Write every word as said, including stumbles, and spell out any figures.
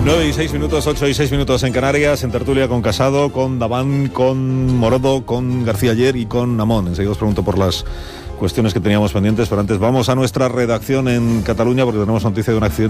nueve y seis minutos, ocho y seis minutos en Canarias, en tertulia con Casado, con Daván, con Morodo, con García Aller y con Amón. Enseguida os pregunto por las cuestiones que teníamos pendientes, pero antes vamos a nuestra redacción en Cataluña porque tenemos noticia de un accidente